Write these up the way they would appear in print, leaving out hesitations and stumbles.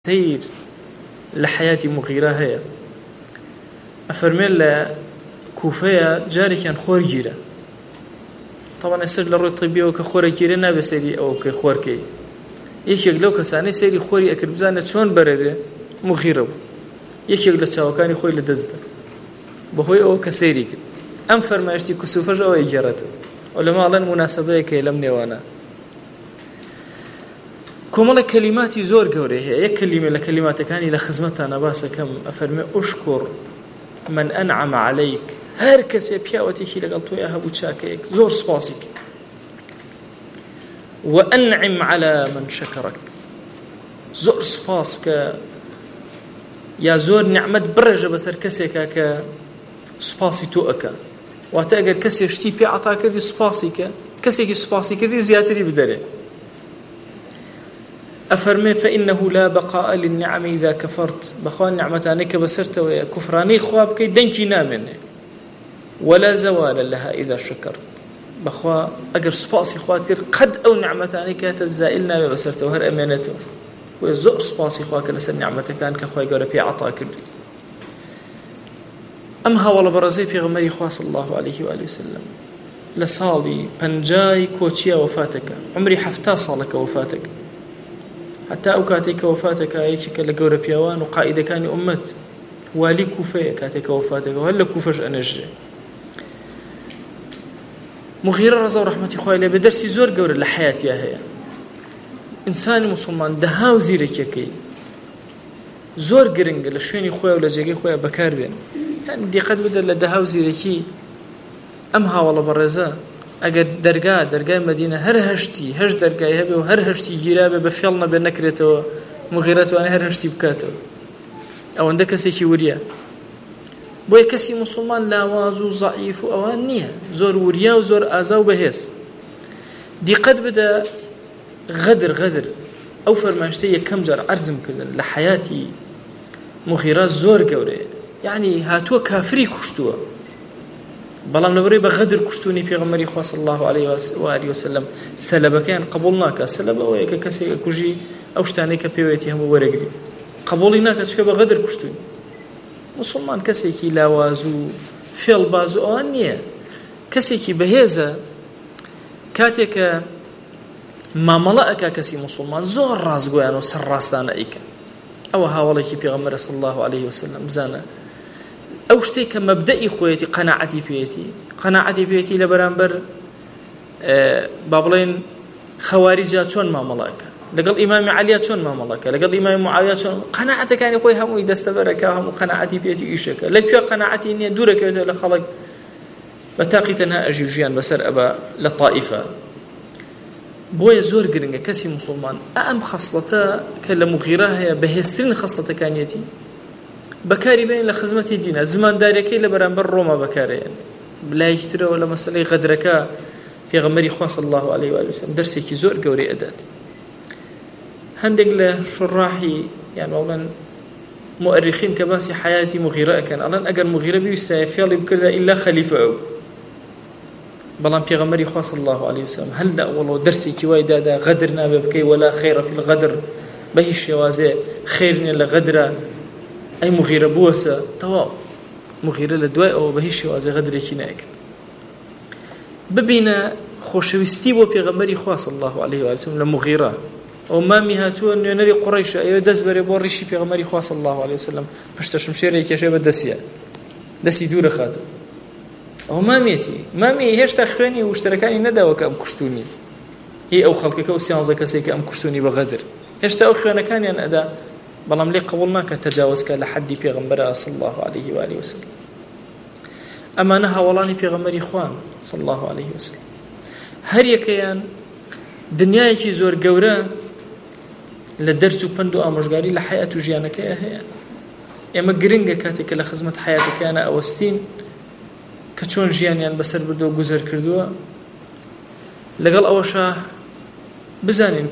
سير لحياة مغيرة هي أفرمي كوفية جاري كان خور جيرة طبعا السر للروي الطبية وكخور جيرة نابسيري أو كخور كي يكيق لو كساني سيري خوري أكربزانة شون بربي مغيرة يكيق لتشاوكاني خوي لدزده بهوي أو كسيري أم فرماشتي كسوفج أو إجارته ولما الله المناسبة كي لم نوانا كمال كلماتي زور قوري هي كلمة لكلمات كاني لخزمتها نباسة كم أفرمي أشكر من أنعم عليك هركس يبياوتي كي لقلتو يا هبو تشاكيك زور سباسيك وأنعم على من شكرك زور سباسك يا زور نعمة برجة بسر كسيكا سباسي توأكا واتأجر كسي يشتي بي عطاك دي سباسيك كسيكي سباسيك دي زيادري بدري أفرمي فإنه لا بقاء للنعم إذا كفرت بخوان نعمتانك بسرت وكفراني خوابك دنكي نامن ولا زوال لها إذا شكرت بخوا أجر سباسي خواتك قد أو نعمتانك تزائلنا بسرت وهر أمانته ويزور سباسي خواك لسن نعمتك كان كخواي قول بي عطاك أمها ولا برزي في غمري خواه صلى الله عليه وآله وسلم لصالي بنجاي كوتشيا وفاتك عمري حفتا صالك وفاتك حتى أوكاتك وفاتك أيشك لجور بيوان وقائد كان أمت والي كوفية كاتك وفاتك وهلا كوفش أنجري مغيرة رضا ورحمة خوالي بدرسي زور جور الحياة يا هي إنسان مسلمان دهاو زيرك يكي زور جرنج لشويني خويا ولا جاي خويا بكار بين يعني دي قد بدل لدهاو زيركي أمها والله برزا أجر درجة مدينة هرهشتي هش درجة هبه وهرهشتي جرابه بفيلنا بنكرته مغيرته وأنا هرهشتي بكاته أو عندك سيكي وريا بوي كسي مسلمان لاوازو ضعيف أوانيها زور وريا وزور آزاو بهس دي قد بدا غدر أو فرماشتي كم جار أرزم كذا لحياتي مغيرات زور قوري يعني هاتوا كافري كشتوا بلام نبري بغدر كشتوني بيغمري خواه صلى الله عليه وآله وسلم سلبا كان قبولناك سلبا ويكا كسي كجي أوشتانيك بيويتي هم ورقلي قبوليناك تشكي بغدر كشتوني مسلمان كسي كي لاوازو فيل بازو أوانية كسي كي بهيزة كاتيك ما ملأك كسي مسلمان زور راز قوانو سر راستان أيكا أو هاولي كي بيغمري صلى الله عليه وسلم زانا أو شتي كمبدئي خويتي قناعتي بيتي لبرانبر بابلين خوارجات شون ما ملاك لقل إمام علي شون ما ملاك لقل إمام معاوية شون قناعتك كان يقول هم يدستبرك هم قناعتي بيتي إيشك لك قناعتي إني دورك ولا خلق بتاقيتنا أجيجيان بسر أبا للطائفة بوي زور قرنجة كسي مسلمان أم خصلتا كلمغيرة هي بهسترين خصلتا كانيتي بكاري بين لخدمة دينا زمان داركي لبرانبر روما بكاري يعني بلا يكترى ولا مسألة غدركا في غمري خواه صلى الله عليه وآله وسلم درسي كي زور قوري أدات هندق له شراحي يعني والله مؤرخين كباسي حياتي مغيرة كان ألان أقر مغيرة بيستيفيالي بكرة إلا خليفة أو بلان في غمري خواه صلى الله عليه وسلم هل والله درسي كي وايدادا غدرنا ببكي ولا خير في الغدر بهي الشوازي خيرنا لغدرة أي مغيرة بوسة تواو مغيرة لدواء أو بهيش وازي غدر كناك ببينا خوشويستي بو بيغمري خواه صلى الله عليه وسلم لمغيرة أو مامي هاتوا أنه نري قريش أيو دزبري بوريشي بيغمري خواه صلى الله عليه وسلم بشتش مشيري كشيبة دسي دور خاتو أو مامي هيش تخواني واشتركاني نداوك أم كشتوني هي أو خلقك أو سيانزك سيك أم كشتوني بغدر هيش تأخوانا كان يعني أدا بلام لي قبولناك تجاوزك لحد بيغمبر صلى الله عليه وآله وسلم أما نها ولاني بيغمبر إخوان صلى الله عليه وسلم هر يكيان دنيايكي زور قورا لدرسو بندو آموشغاري لحياة جيانك يا هي اما قرنگا كاتك لخزمة حياتك أنا أوستين كتشون جيانيان بسر بردو قزر كردوا لقل أوشا بزانين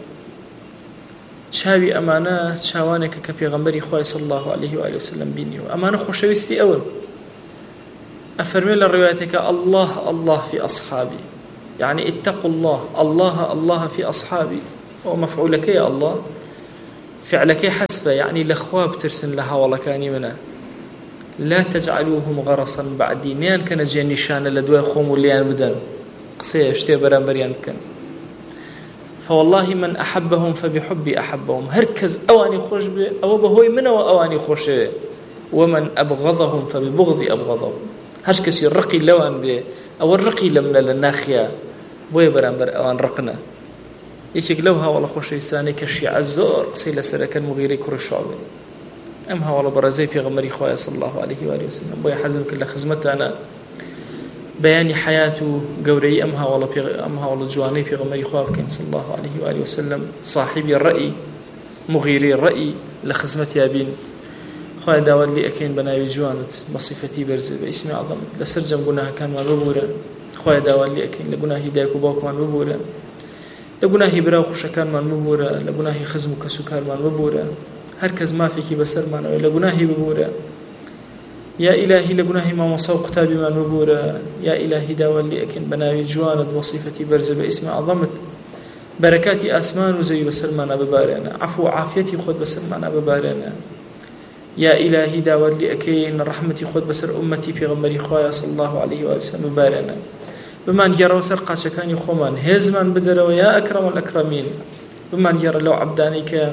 شاوي أمانة شاوانك كبيغمبري خواه صلى الله عليه وآله وسلم بينيو أمانة خوشويستي أول أفرمي للرواياتك الله في أصحابي يعني اتقوا الله في أصحابي ومفعولك يا الله فعلك حسبة يعني لخواب ترسن لها والله كاني منه لا تجعلوهم غرصا بعدي نيان كان جي نشان لدواء خوم وليان بدن قصي اشتي برامبريان كان فوالله من أحبهم فبحبي أحبهم هركز أواني خوش به أو بهوي منه وأواني خوش به ومن أبغضهم فببغضي أبغضهم هرش كسي الرقي لوان به أو الرقي لمنا للناخية بوي برامبر أوان رقنا يشك لوها والله خوش إنساني كشيع الزور قصي لسرك المغيري كرشعبي أمها والله برزي في غمري خويا صلى الله عليه وآله وسلم بوي حزم كل خزمته أنا بياني حياته قوري أمها والله جواني في غمري خويا صلى الله عليه وآله وسلم صاحبي الرأي مغيري الرأي لخزمتي أبين خويا داود لي أكين بناوي جوانت بصفتي برز باسمي أعظم لسرجم قناها كان من ببورا خويا داود لي أكين لقناه هدايك وباك من ببورا لقناه براو خشكان من ببورا لقناه خزم كسكار من ببورا هركز ما فيكي بسر من لقناه ببورا يا إلهي لقناه ما مصاو قتابي من ببورا يا إلهي داود لي أكين بناوي جوانت بصفتي برز باسمي أعظمت بركاتي أسمان وزي بسر من ببارنا عفو عافيتي خود بسر من ببارنا يا إلهي داود لي أكين رحمتي خود بسر أمتي في غمري خويا صلى الله عليه وسلم ببارنا بمان يرى وسرقا شكاني خومان هزمان بدر ويا أكرم الأكرمين بمان يرى لو عبدانيك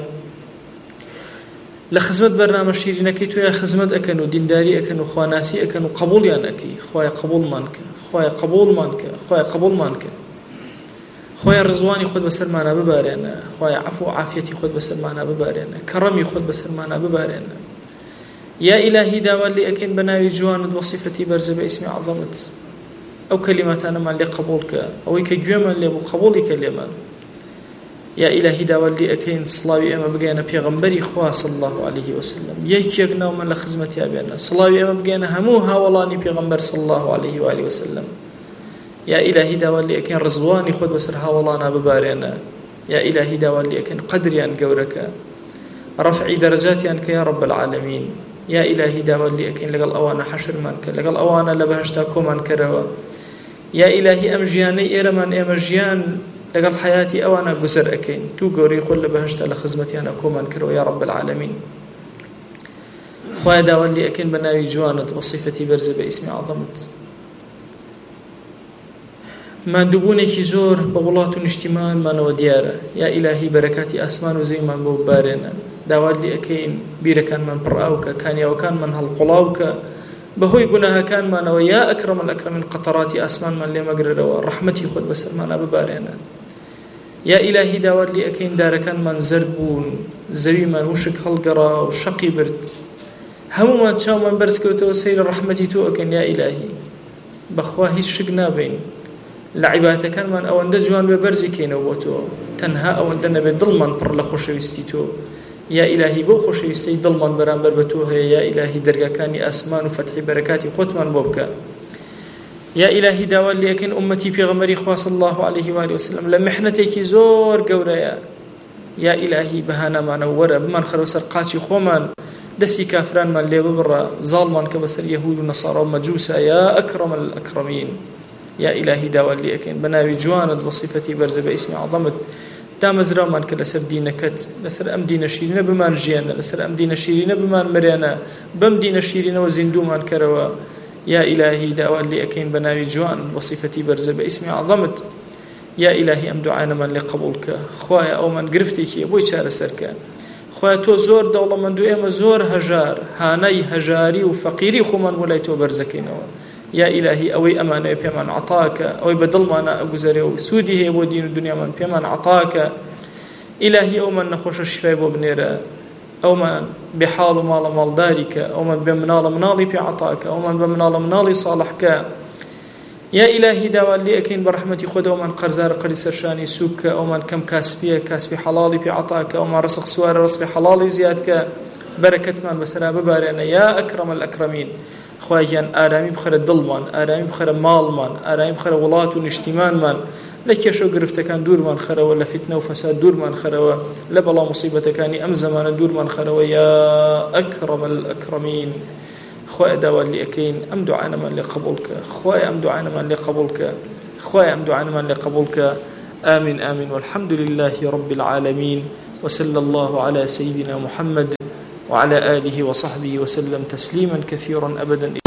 لخزمت برنامج شيرينكي تو يا خزمت أكن ودينداري أكن وخواناسي أكن وقبول يانكي خويا قبول مانك خويا قبول مانك خويا قبول مانك خويا رزواني خود بسر معنا ببارنا خويا عفو عافيتي خود بسر معنا ببارنا كرمي خود بسر معنا ببارنا يا إلهي داود لي أكين بناوي جوان وصفتي برز باسمي عظمت أو كلمات أنا من لقبولك أو كجوما لقبولي كلمة يا إلهي داود لي أكين صلاوي أما بقينا بيغمبري خواه صلى الله عليه وسلم يكيقنا ومن لخزمتي أبينا صلاوي أما بقينا هموها والله بيغمبر صلى الله عليه وآله وسلم يا إلهي داود لي أكين رزواني خود بسرها والله ببارينا يا إلهي داود لي أكين قدري أن قورك رفعي درجاتي أنك يا رب العالمين يا إلهي داود لي أكين لقل أوانا حشر منك لقل أوانا لبهشتاكو من كروا يا إلهي أمجياني إرمان أمجيان لقل حياتي أوانا قسر أكين تو قوري خل لبهشتا لخزمتي أنا كو من كروا يا رب العالمين خويا داود لي أكين بناوي جوانت وصفتي برز باسمي عظمت ما دبونێکی زۆر بە وڵات و نیشتیمانمانەوە دیارە یا ئیلاهی بەرەکاتی ئاسمان و زەویمان بۆ ببارێنە داوات لێ ئەکەین بیرەکانمان پڕئاوکە کانیاوەکانمان هەڵقوڵاوکە بەهۆی گوناهەکانمانەوە یا ئەکرەم الئەکرەمین قەتەڕاتی ئاسمانمان لێ مەگرەرەوە ڕەحمەتی خۆت بەسەرمانە ببارێنە یا ئیلاهی داوات لێ ئەکەین دارەکانمان زەرد بوون زەویمان وشک هەڵگەڕا و شەقی برد هەموومان چاومان بەرز کەوتەوە سەیری ڕەحمەتی تۆ ئەکەین یا ئیلاهی بەخوا هیچ شک نابین لعباتك كان من أوند جوان ببرزي كينو وتو تنها أوند نبي ضلمن بر لخوشويستي تو يا إلهي بو خوشويستي ضلمن برامبر بتوه يا إلهي درجة كاني أسمان وفتح بركاتي ختمان بوبك يا إلهي داول لي أكن أمتي في غمري خاص الله عليه وآله وسلم لمحنتك زور قوريا يا إلهي بهانا ما نورا بمن خلوسر قاتي خومان دسي كافران من لي ببرا ظالمان كبسر يهود ونصارى ومجوسا يا أكرم الأكرمين يا إلهي داول لي أكين بناوي جواند وصفتي برز باسمي عظمت دام زرامان كلسر دينكت لسر أم دين شيرين بمان جيانا لسر أم دين شيرين بمان مريانا بم دين شيرين وزندومان كروا يا إلهي داول لي أكين بناوي جواند وصفتي برز باسمي عظمت يا إلهي أم دعانا من لقبولك خوايا أو من قرفتك بوي شار سركا خوايا تو زور دولة من دو إما زور هجار هاني هجاري وفقيري خمان ولايتو برزكينو يا إلهي أوي أمانة بيمان عطاك أوي بدل ما أنا أجزري وسودي هي ودين الدنيا من بيمان عطاك إلهي أو من نخوش الشفاء وبنيرة أو من بحال مال دارك أو من بمنال منالي بعطاك أو من بمنال منالي صالحك يا إلهي داول لي أكين برحمتي خد أو من قرزار قري سرشاني سوك أو من كم كاسبي حلالي بعطاك أو من رزق سوار رزق حلالي زيادك بركة من بسرا ببارنا يا أكرم الأكرمين خواجان آرامی بخره دلمان آرامی بخره مالمان آرامی بخره ولات و نشتیمانمان لکشو گرفتکان دورمان خره ولا فتنه و فساد دورمان خره و لبلا مصیبتکانی ام زمان دورمان خره و یا اکرم الاکرمین خواه داول لي أكين أم دعانا من لقبولك خواه أم دعانا من لقبولك خواه أم دعانا من لقبولك آمين آمين والحمد لله رب العالمين وصلى الله على سيدنا محمد وعلى آله وصحبه وسلم تسليما كثيرا أبدا.